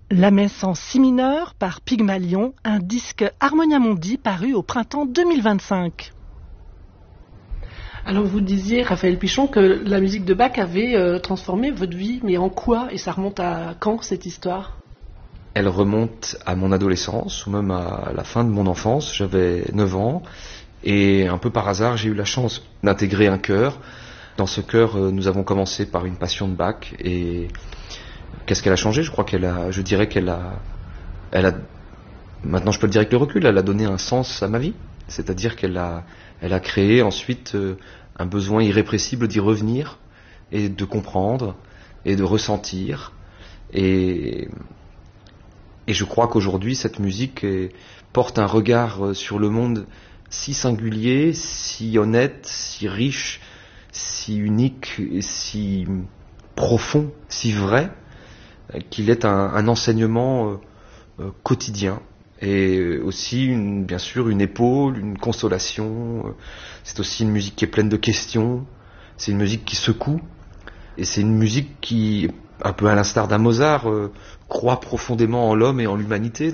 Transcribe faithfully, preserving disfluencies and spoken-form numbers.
La messe en si mineur par Pygmalion, un disque Harmonia Mundi paru au printemps deux mille vingt-cinq. Alors vous disiez, Raphaël Pichon, que la musique de Bach avait euh, transformé votre vie, mais en quoi? Et ça remonte à quand, cette histoire? Elle remonte à mon adolescence, ou même à la fin de mon enfance. J'avais neuf ans, et un peu par hasard, j'ai eu la chance d'intégrer un chœur. Dans ce chœur, nous avons commencé par une passion de Bach, et qu'est-ce qu'elle a changé? Je crois qu'elle a, je dirais qu'elle a, elle a, maintenant je peux le dire avec le recul, elle a donné un sens à ma vie. C'est-à-dire qu'elle a, elle a créé ensuite un besoin irrépressible d'y revenir, et de comprendre, et de ressentir, et, et je crois qu'aujourd'hui cette musique est, porte un regard sur le monde si singulier, si honnête, si riche, si unique, et si profond, si vrai, qu'il est un, un enseignement euh, euh, quotidien, et aussi une, bien sûr une épaule, une consolation. C'est aussi une musique qui est pleine de questions, c'est une musique qui secoue, et c'est une musique qui, un peu à l'instar d'un Mozart, euh, croit profondément en l'homme et en l'humanité.